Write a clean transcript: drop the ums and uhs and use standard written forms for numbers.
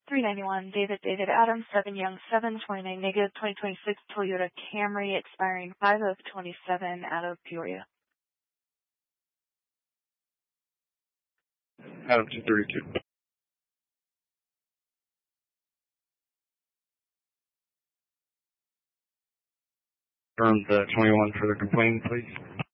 391, David Adams, 7 Young 7, 29 negative, 2026 Toyota Camry, expiring 5 of 27 out of Peoria. Adam 232. Confirm the 21 for the complaint, please.